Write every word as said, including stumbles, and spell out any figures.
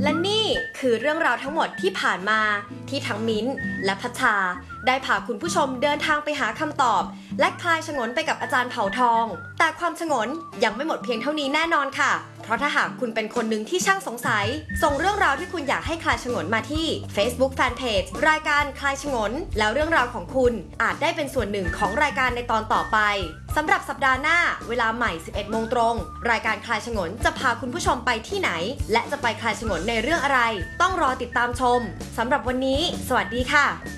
และนี่คือเรื่องราวทั้งหมดที่ผ่านมาที่ทั้งมิ้นท์และพัชชาได้พาคุณผู้ชมเดินทางไปหาคำตอบและคลายฉงนไปกับอาจารย์เผ่าทองแต่ความฉงนยังไม่หมดเพียงเท่านี้แน่นอนค่ะเพราะถ้าหากคุณเป็นคนหนึ่งที่ช่างสงสัยส่งเรื่องราวที่คุณอยากให้คลายฉงนมาที่ Facebook Fanpage รายการคลายฉงนแล้วเรื่องราวของคุณอาจได้เป็นส่วนหนึ่งของรายการในตอนต่อไปสำหรับสัปดาห์หน้าเวลาใหม่ สิบเอ็ดโมงตรงรายการคลายฉงนจะพาคุณผู้ชมไปที่ไหนและจะไปคลายฉงนในเรื่องอะไรต้องรอติดตามชมสำหรับวันนี้สวัสดีค่ะ